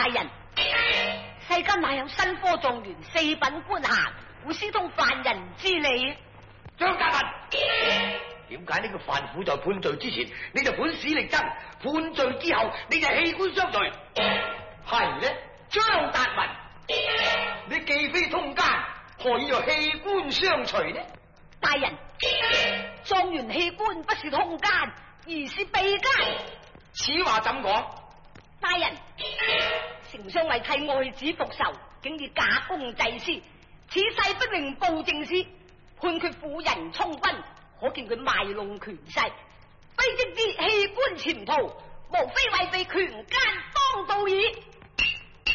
大人，世間哪有新科狀元四品官銜，會私通犯人之理？ 張大文，點解呢個犯婦在判罪之前你就本史力爭，判罪之後你就器官相隨？係呢，張達文，你既非通奸，何以又器官相隨呢？ 大人，狀元器官不是通奸，而是被奸。 此話怎講？ 大人，丞相為替愛子復仇，竟以假公濟私，此世不令布政司，判決婦人充軍，可見佢賣弄權勢，非即啲器官潛逃，無非為被權奸當道矣。